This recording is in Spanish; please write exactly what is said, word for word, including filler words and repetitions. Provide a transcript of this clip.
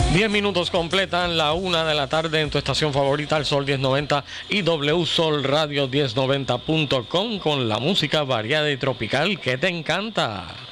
Diez minutos completan la una de la tarde en tu estación favorita, el Sol diez noventa y W Sol Radio diez noventa punto com, con la música variada y tropical que te encanta.